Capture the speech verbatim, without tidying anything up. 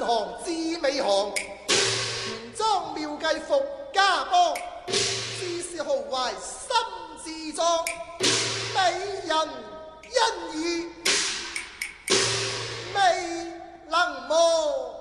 行至美行，原裝妙計服家邦，姿勢豪懷心自壯，美人欣意